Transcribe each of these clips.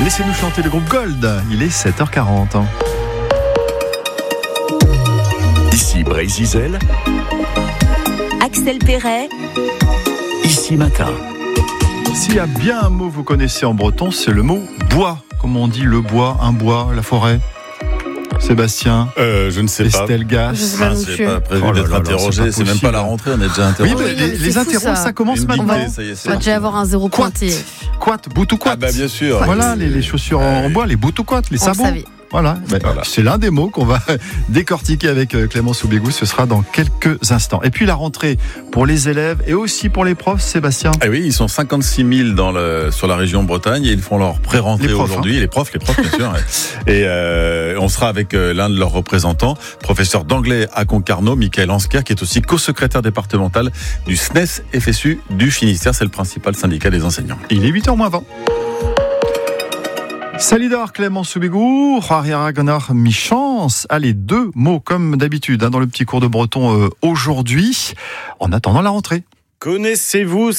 Laissez-nous chanter le groupe Gold. Il est 7h40. Ici Brésil, Axel Perret, Ici Matin. S'il y a bien un mot que vous connaissez en breton, c'est le mot bois. Comme on dit, le bois, un bois, la forêt. Sébastien, je ne sais pas. Estelle Gas. C'est pas prévu d'être interrogé. C'est même pas la rentrée, on est déjà interrogé. Oui, mais les interros, ça commence maintenant. on va déjà avoir un zéro pointé. Quat, bout ou quat. Ah bah bien sûr. Voilà, les chaussures en bois, les bout ou quat, les sabots. Voilà. Voilà. C'est l'un des mots qu'on va décortiquer avec Clément Soubégou. Ce sera dans quelques instants. Et puis la rentrée pour les élèves et aussi pour les profs, Sébastien. Ah oui, ils sont 56 000 sur la région Bretagne et ils font leur pré-rentrée aujourd'hui. Les profs, bien sûr. Et on sera avec l'un de leurs représentants, professeur d'anglais à Concarneau, Michael Ansker, qui est aussi co-secrétaire départemental du SNES FSU du Finistère. C'est le principal syndicat des enseignants. Il est 8h moins 20. Salidor, Clément Soubégou, Rariaragonar, mi-chance. Allez, 2 mots comme d'habitude dans le petit cours de breton aujourd'hui, en attendant la rentrée. Savez-vous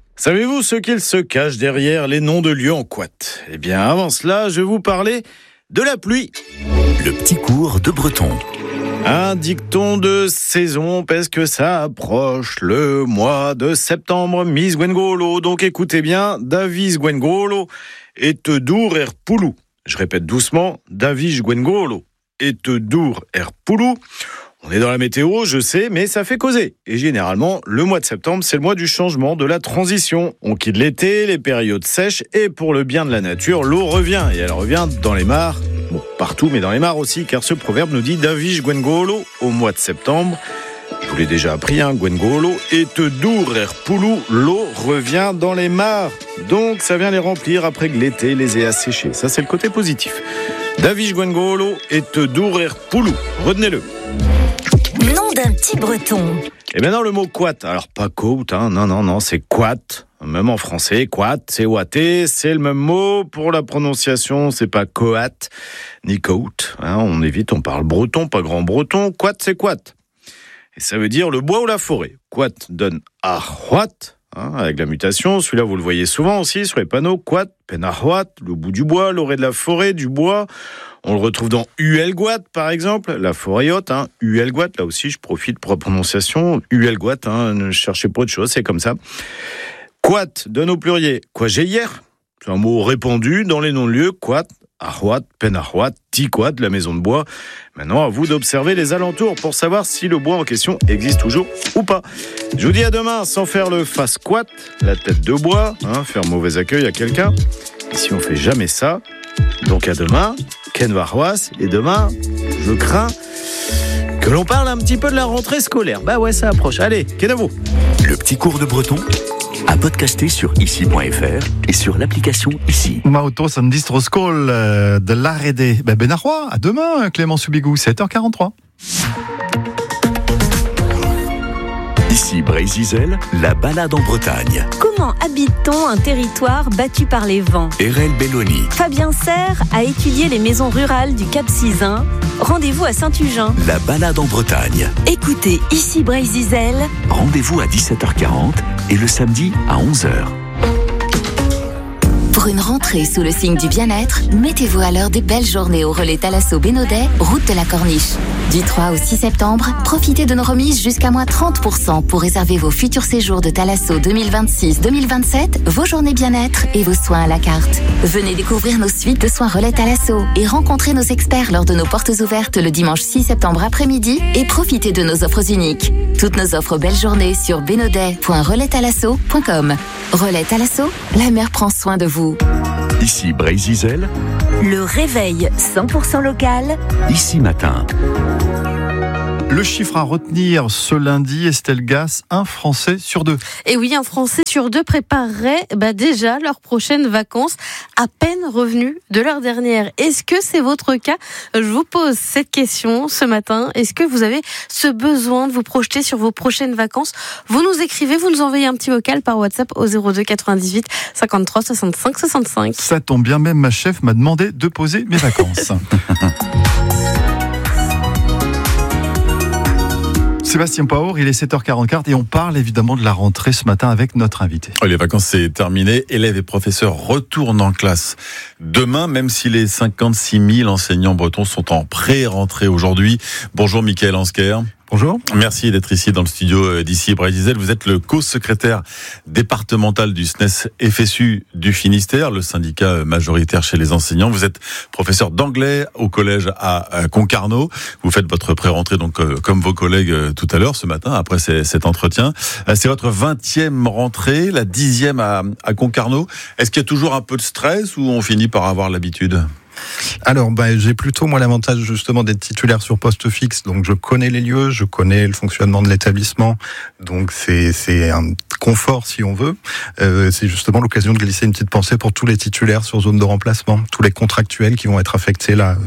ce qu'il se cache derrière les noms de lieux en quat? Eh bien, avant cela, je vais vous parler de la pluie. Le petit cours de breton. Un dicton de saison, parce que ça approche le mois de septembre, Miss Gwengolo. Donc écoutez bien, Davis Gwengolo et te dour er poulou. Je répète doucement, Davis Gwengolo et te dour er poulou. On est dans la météo, je sais, mais ça fait causer. Et généralement, le mois de septembre, c'est le mois du changement, de la transition. On quitte l'été, les périodes sèches, et pour le bien de la nature, l'eau revient. Et elle revient dans les mares, bon, partout, mais dans les mares aussi, car ce proverbe nous dit Davis Gwengolo au mois de septembre. Je vous l'ai déjà appris, Gwengolo, et te dour er poulou, l'eau revient dans les mares. Donc, ça vient les remplir après que l'été les ait asséchés. Ça, c'est le côté positif. Davis Gwengolo et te dour er poulou. Retenez-le. Nom d'un petit breton. Et maintenant, le mot quat. Alors, pas coat, non, c'est quat. Même en français, quat, c'est ouaté, c'est le même mot. Pour la prononciation, c'est pas coat, ni coat. On évite, on parle breton, pas grand breton. Quat, c'est quat. Et ça veut dire le bois ou la forêt. Quat donne arhuat, avec la mutation. Celui-là, vous le voyez souvent aussi sur les panneaux. Quat, penarhuat, le bout du bois, l'orée de la forêt, du bois. On le retrouve dans Uelguat, par exemple, la forêt haute. Uelguat, là aussi, je profite pour la prononciation. Uelguat, ne cherchez pas autre chose, c'est comme ça. Quat donne au plurier. Quoi j'ai hier? C'est un mot répandu dans les noms de lieux. Quat, arhuat, penarhuat, tiquat, la maison de bois. Maintenant, à vous d'observer les alentours pour savoir si le bois en question existe toujours ou pas. Je vous dis à demain, sans faire le face quat, la tête de bois, faire mauvais accueil à quelqu'un. Ici, on fait jamais ça. Donc à demain, Ken Varroas, et demain, je crains que l'on parle un petit peu de la rentrée scolaire. Bah ouais, ça approche. Allez, Ken à vous. Le petit cours de breton à podcaster sur ici.fr et sur l'application Ici. Mauto Sandistro Skol de l'Arrêté. Benarrois, à demain, Clément Soubégou, 7h43. Ici Brésil, la balade en Bretagne. Comment habite-t-on un territoire battu par les vents? RL Belloni. Fabien Serre a étudié les maisons rurales du Cap Sizun. Rendez-vous à Saint-Ugin. La balade en Bretagne. Écoutez Ici Brésil. Rendez-vous à 17h40 et le samedi à 11h. Pour une rentrée sous le signe du bien-être, mettez-vous à l'heure des belles journées au relais Thalasso Bénodet, route de la Corniche. Du 3 au 6 septembre, profitez de nos remises jusqu'à moins 30% pour réserver vos futurs séjours de Thalasso 2026-2027, vos journées bien-être et vos soins à la carte. Venez découvrir nos suites de soins relais Thalasso et rencontrer nos experts lors de nos portes ouvertes le dimanche 6 septembre après-midi et profitez de nos offres uniques. Toutes nos offres belles journées sur bénodet.relaisthalasso.com. Relais Thalasso, la mer prend soin de vous. Ici Brésil, le réveil 100% local. Ici Matin. Le chiffre à retenir ce lundi, Estelle Gas, 1 Français sur 2. Et oui, 1 Français sur 2 préparerait déjà leurs prochaines vacances, à peine revenus de leur dernière. Est-ce que c'est votre cas? Je vous pose cette question ce matin. Est-ce que vous avez ce besoin de vous projeter sur vos prochaines vacances? Vous nous écrivez, vous nous envoyez un petit vocal par WhatsApp au 02 98 53 65 65. Ça tombe bien, même ma chef m'a demandé de poser mes vacances. Sébastien Paour, il est 7h44 et on parle évidemment de la rentrée ce matin avec notre invité. Les vacances, c'est terminé. Élèves et professeurs retournent en classe demain, même si les 56 000 enseignants bretons sont en pré-rentrée aujourd'hui. Bonjour Michael Ansker. Bonjour. Merci d'être ici dans le studio d'Ici Bray-Diesel. Vous êtes le co-secrétaire départemental du SNES FSU du Finistère, le syndicat majoritaire chez les enseignants. Vous êtes professeur d'anglais au collège à Concarneau. Vous faites votre pré-rentrée donc comme vos collègues tout à l'heure ce matin après cet entretien. C'est votre 20e rentrée, la 10e à Concarneau. Est-ce qu'il y a toujours un peu de stress ou on finit par avoir l'habitude ? Alors, j'ai plutôt, moi, l'avantage, justement, d'être titulaire sur poste fixe. Donc, je connais les lieux, je connais le fonctionnement de l'établissement. Donc, c'est un confort, si on veut. C'est justement l'occasion de glisser une petite pensée pour tous les titulaires sur zone de remplacement, tous les contractuels qui vont être affectés là,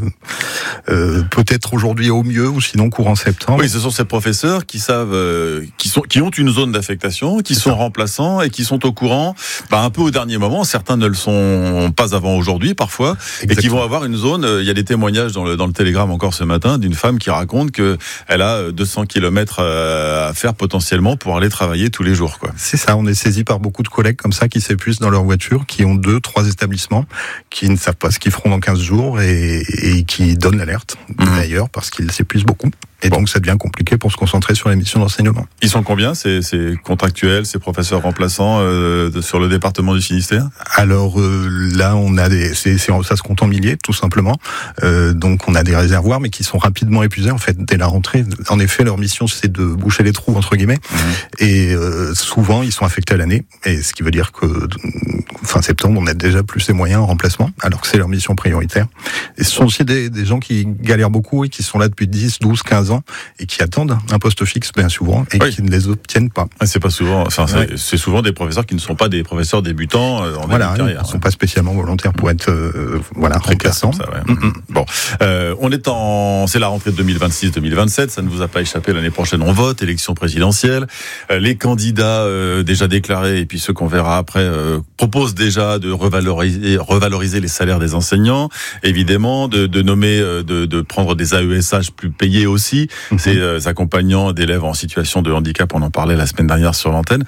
peut-être aujourd'hui au mieux, ou sinon courant septembre. Oui, ce sont ces professeurs qui savent, qui ont une zone d'affectation, qui sont remplaçants et qui sont au courant, un peu au dernier moment. Certains ne le sont pas avant aujourd'hui, parfois, et qui vont avoir une zone. Il y a des témoignages dans le Télégramme encore ce matin d'une femme qui raconte que elle a 200 km à faire potentiellement pour aller travailler tous les jours, quoi. C'est ça, on est saisi par beaucoup de collègues comme ça qui s'épuisent dans leur voiture, qui ont 2-3 établissements, qui ne savent pas ce qu'ils feront dans 15 jours et qui donnent l'alerte, d'ailleurs, parce qu'ils s'épuisent beaucoup. Et donc, ça devient compliqué pour se concentrer sur les missions d'enseignement. Ils sont combien, ces contractuels, ces professeurs remplaçants sur le département du Finistère ? Alors là, on a ça se compte en milliers, tout simplement. Donc, on a des réservoirs, mais qui sont rapidement épuisés, en fait, dès la rentrée. En effet, leur mission, c'est de boucher les trous, entre guillemets. Et souvent, ils sont affectés à l'année. Et ce qui veut dire que fin septembre, on a déjà plus les moyens en remplacement, alors que c'est leur mission prioritaire. Et ce sont aussi des gens qui galèrent beaucoup et qui sont là depuis 10, 12, 15 ans et qui attendent un poste fixe bien souvent et qui ne les obtiennent pas. C'est pas souvent, c'est souvent des professeurs qui ne sont pas des professeurs débutants en début de carrière. Ils ne sont pas spécialement volontaires pour être remplaçants. Bon, c'est la rentrée de 2026-2027, ça ne vous a pas échappé, l'année prochaine on vote, élection présidentielle. Les candidats déjà déclarés et puis ceux qu'on verra après proposent déjà de revaloriser les salaires des enseignants, évidemment, de nommer, de prendre des AESH plus payés aussi. Ces accompagnants d'élèves en situation de handicap, on en parlait la semaine dernière sur l'antenne.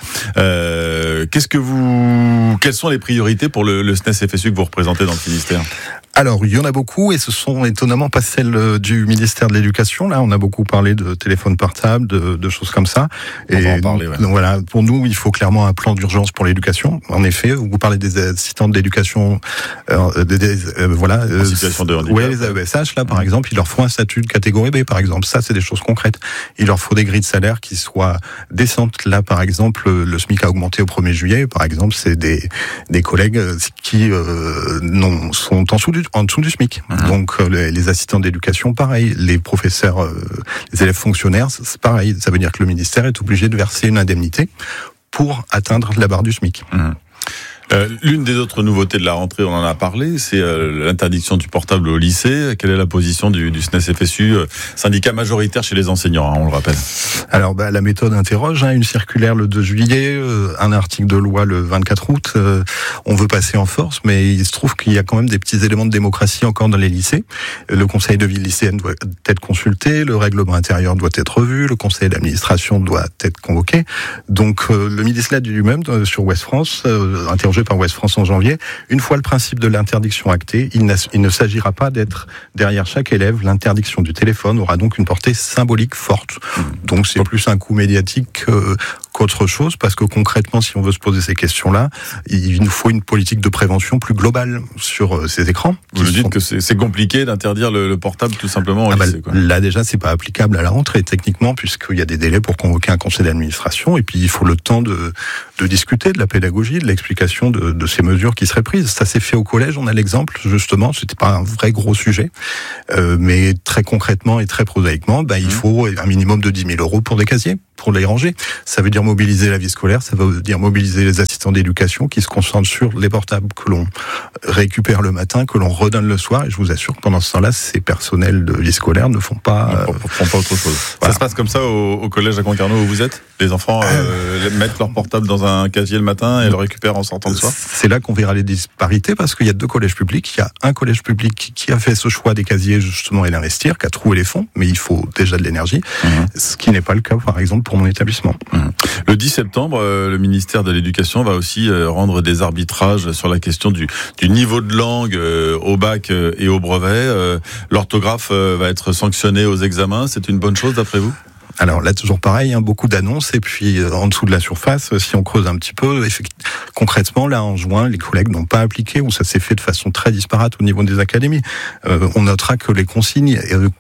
Quelles sont les priorités pour le SNES FSU que vous représentez dans le Finistère ? Alors, il y en a beaucoup et ce sont étonnamment pas celles du ministère de l'Éducation. Là, on a beaucoup parlé de téléphone portable, de choses comme ça. On va en parler, ouais. Donc voilà, pour nous, il faut clairement un plan d'urgence pour l'éducation. En effet, vous parlez des assistantes d'éducation, en situation de handicap. Oui, les AESH, là, par exemple, il leur faut un statut de catégorie B, par exemple. Ça, c'est des choses concrètes. Il leur faut des grilles de salaire qui soient décentes. Là, par exemple, le SMIC a augmenté au 1er juillet. Par exemple, c'est des collègues qui sont en dessous du SMIC. Donc les assistants d'éducation, pareil. Les professeurs, les élèves fonctionnaires, c'est pareil. Ça veut dire que le ministère est obligé de verser une indemnité pour atteindre la barre du SMIC. L'une des autres nouveautés de la rentrée, on en a parlé, c'est l'interdiction du portable au lycée. Quelle est la position du SNES FSU, syndicat majoritaire chez les enseignants, on le rappelle? Alors, la méthode interroge, une circulaire le 2 juillet, un article de loi le 24 août. On veut passer en force, mais il se trouve qu'il y a quand même des petits éléments de démocratie encore dans les lycées. Le conseil de ville lycéenne doit être consulté, le règlement intérieur doit être revu, le conseil d'administration doit être convoqué. Donc, le ministre l'a dit lui-même sur Ouest France, interrogé par Ouest France en janvier, une fois le principe de l'interdiction acté, il ne s'agira pas d'être derrière chaque élève. L'interdiction du téléphone aura donc une portée symbolique forte. Donc c'est plus un coup médiatique qu'autre chose, parce que concrètement, si on veut se poser ces questions-là, il nous faut une politique de prévention plus globale sur ces écrans. Vous nous dites que c'est compliqué d'interdire le portable tout simplement au lycée, quoi. Là déjà, c'est pas applicable à la rentrée techniquement, puisqu'il y a des délais pour convoquer un conseil d'administration, et puis il faut le temps de discuter de la pédagogie, de l'explication de ces mesures qui seraient prises. Ça s'est fait au collège, on a l'exemple, justement, c'était pas un vrai gros sujet, mais très concrètement et très prosaïquement, il faut un minimum de 10 000 € pour des casiers. pour les ranger. Ça veut dire mobiliser la vie scolaire, ça veut dire mobiliser les assistants d'éducation qui se concentrent sur les portables que l'on récupère le matin, que l'on redonne le soir. Et je vous assure que pendant ce temps-là, ces personnels de vie scolaire ne font pas autre chose. Voilà. Ça se passe comme ça au collège à Concarneau où vous êtes ? Les enfants mettent leur portable dans un casier le matin et le récupèrent en sortant le soir ? C'est là qu'on verra les disparités parce qu'il y a 2 collèges publics. Il y a un collège public qui a fait ce choix des casiers justement et d'investir, qui a trouvé les fonds, mais il faut déjà de l'énergie, ce qui n'est pas le cas par exemple pour mon établissement. Le 10 septembre, le ministère de l'Éducation va aussi rendre des arbitrages sur la question du niveau de langue au bac et au brevet. L'orthographe va être sanctionnée aux examens. C'est une bonne chose d'après vous ? Alors là, toujours pareil, beaucoup d'annonces, et puis en dessous de la surface, si on creuse un petit peu, concrètement, là, en juin, les collègues n'ont pas appliqué, ou ça s'est fait de façon très disparate au niveau des académies. On notera que les consignes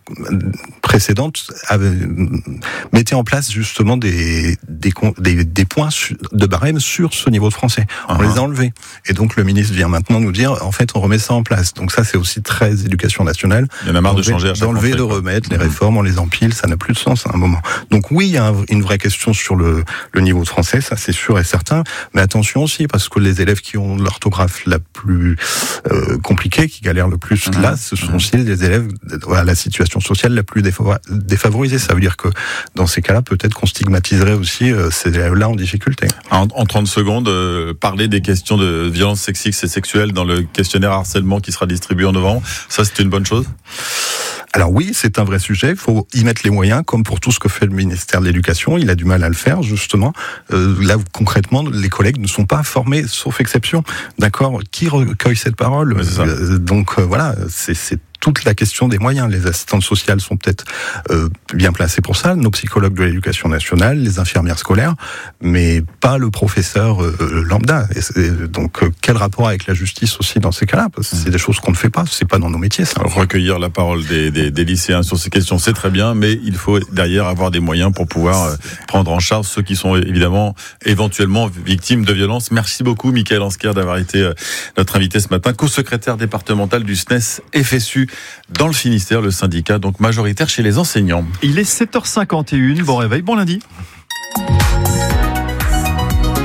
précédentes mettaient en place justement des points de barème sur ce niveau de français. On les a enlevés. Et donc le ministre vient maintenant nous dire, en fait, on remet ça en place. Donc ça, c'est aussi très éducation nationale. Il y en a marre de changer à chaque d'enlever, de remettre les réformes, on les empile, ça n'a plus de sens à un moment. Donc oui, il y a une vraie question sur le niveau de français, ça c'est sûr et certain, mais attention aussi, parce que les élèves qui ont l'orthographe la plus compliquée, qui galèrent le plus là, ce sont aussi les élèves à la situation sociale la plus défavorisée. Ça veut dire que dans ces cas-là, peut-être qu'on stigmatiserait aussi ces élèves-là en difficulté. En 30 secondes, parler des questions de violence sexiste et sexuelle dans le questionnaire harcèlement qui sera distribué en novembre, ça c'est une bonne chose ? Alors oui, c'est un vrai sujet, il faut y mettre les moyens, comme pour tout ce que fait le ministère de l'Éducation, il a du mal à le faire, justement. Là, concrètement, les collègues ne sont pas formés, sauf exception. D'accord ? Qui recueille cette parole ? Donc voilà, c'est toute la question des moyens. Les assistantes sociales sont peut-être bien placées pour ça, nos psychologues de l'éducation nationale, les infirmières scolaires, mais pas le professeur lambda. Donc quel rapport avec la justice aussi dans ces cas-là ? Parce que c'est des choses qu'on ne fait pas, c'est pas dans nos métiers ça. Recueillir la parole des lycéens sur ces questions, c'est très bien, mais il faut derrière avoir des moyens pour pouvoir prendre en charge ceux qui sont évidemment éventuellement victimes de violences. Merci beaucoup Michael Ansker d'avoir été notre invité ce matin, co-secrétaire départemental du SNES FSU dans le Finistère, le syndicat donc majoritaire chez les enseignants. Il est 7h51, bon réveil, bon lundi.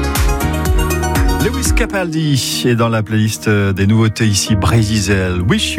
Lewis Capaldi est dans la playlist des nouveautés ici, Brésil. Wish